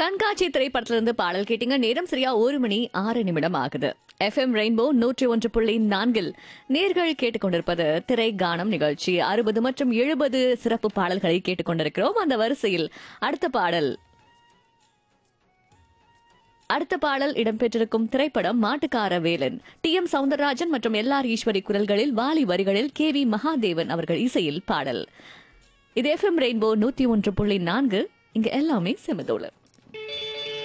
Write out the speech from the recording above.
கண்காட்சி திரைப்படத்திலிருந்து பாடல் கேட்டீங்க. நேரம் சரியா 1:06 ஆகுது. எஃப்எம் ரெயின்போ 101.4 நேர்கள் கேட்டுக்கொண்டிருப்பது திரை கானம் நிகழ்ச்சி. 60 மற்றும் 70 சிறப்பு பாடல்களை கேட்டுக்கொண்டிருக்கிறோம். அந்த வரிசையில் அடுத்த பாடல் இடம்பெற்றிருக்கும் திரைப்படம் மாட்டுக்கார வேலன். டி.எம். சவுந்தரராஜன் மற்றும் எல்.ஆர். ஈஸ்வரி குரல்களில், வாலி வரிகளில், கே.வி. மகாதேவன் அவர்கள் இசையில் பாடல். இது எஃப்எம் ரெயின்போ 101.4. இங்க எல்லாமே செமதோல.